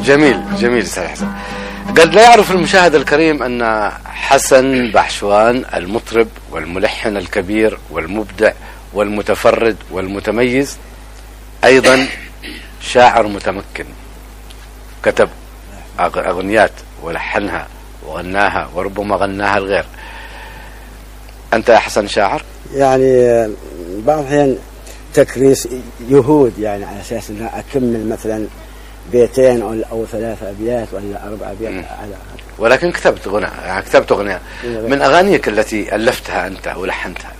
جميل جميل أستاذ حسن. قد لا يعرف المشاهد الكريم أن حسن بحشوان المطرب والملحن الكبير والمبدع والمتفرد والمتميز أيضا شاعر متمكن، كتب أغنيات ولحنها وغناها وربما غناها الغير. أنت يا حسن شاعر؟ يعني بعض الأحيان تكريس يهود، يعني على أساس أن أكمل مثلا بيتين أو 3 أبيات ولا 4 أبيات على. ولكن كتبت غنى، يعني كتبت أغنية من أغانيك التي ألفتها أنت ولحنتها،